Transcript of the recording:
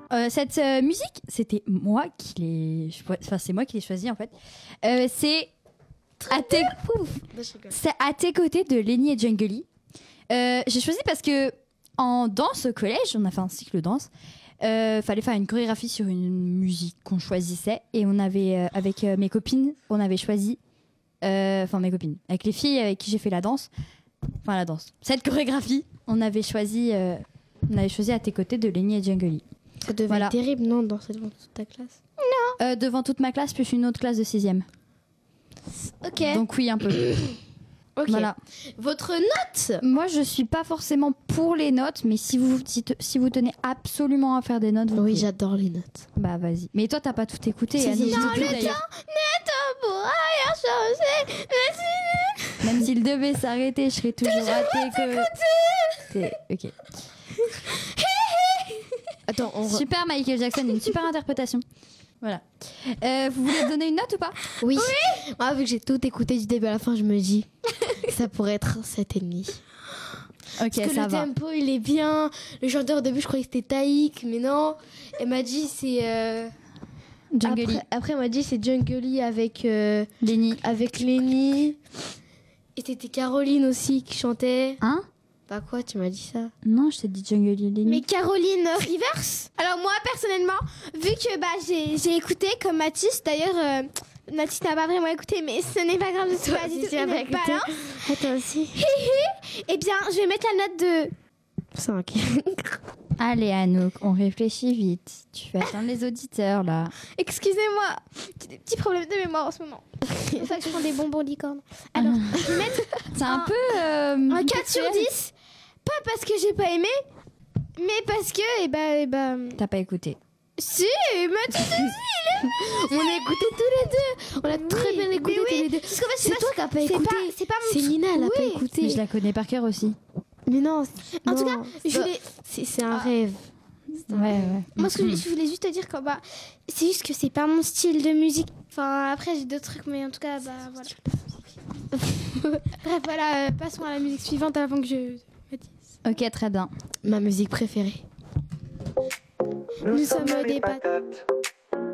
Cette musique, c'était moi qui l'ai... Enfin, c'est moi qui l'ai choisie, en fait. C'est à tes côtés de Lenny et Jungly. J'ai choisi parce que en danse au collège, on a fait un cycle de danse. Fallait faire une chorégraphie sur une musique qu'on choisissait. Et on avait, avec mes copines, on avait choisi... Enfin, mes copines. Avec les filles avec qui j'ai fait la danse. Enfin, la danse. Cette chorégraphie, on avait choisi à tes côtés de Lenny et Jungly. Ça devait être terrible, non, danser devant toute ta classe? Non. Devant toute ma classe, plus une autre classe de 6e. Ok. Donc oui, un peu. Ok. Voilà. Votre note? Moi, je suis pas forcément pour les notes, mais si vous tenez absolument à faire des notes, vous Oui, pouvez. j'adore les notes. Bah vas-y. Mais toi, t'as pas tout écouté. Si, Annie, si, je non, t'ai le dit, d'ailleurs. Même s'il devait s'arrêter, je serais toujours à tes côtés. Ok. Attends, Super Michael Jackson, une super interprétation. Voilà. Vous voulez donner une note ou pas? Oui. Moi, vu que j'ai tout écouté du début à la fin, je me dis ça pourrait être 7,5. Ok, Parce que ça le va. tempo, il est bien. Le chanteur, au début, je croyais que c'était Taïk, mais non. Elle m'a dit c'est... Jungly. Après, elle m'a dit c'est Jungly avec Lenny. Et c'était Caroline aussi qui chantait. Hein? Bah quoi, tu m'as dit ça? Non, je t'ai dit Jungly Lenny. Mais Caroline Rivers. Alors moi personnellement, vu que j'ai écouté comme Mathis, d'ailleurs Mathis n'a pas vraiment écouté, mais ce n'est pas grave, je suis pas du tout une balance. Toi aussi. Eh bien, je vais mettre la note de 5. Allez Anouk, on réfléchit vite. Tu fais attendre les auditeurs là. Excusez-moi, j'ai des petits problèmes de mémoire en ce moment. C'est pour ça que je prends des bonbons licorne. Alors, je vais mettre C'est un peu... un 4 sur 10. Pas parce que j'ai pas aimé, mais parce que, T'as pas écouté. si, Mathis aussi, On a écouté tous les deux. On a très bien écouté tous les deux. Parce qu'en fait, C'est toi qui n'as pas écouté. C'est pas mon C'est Nina, elle n'a pas Mais écouté. je la connais par cœur aussi. Mais non. En tout non, cas, je voulais... c'est un rêve. Ouais. Moi, ce que je voulais juste te dire, c'est juste que c'est pas mon style de musique. Enfin, après, j'ai d'autres trucs, mais en tout cas, voilà. Bref, voilà, passons à la musique suivante avant que je me dise. Ok, très bien. Ma musique préférée. Nous sommes des patates.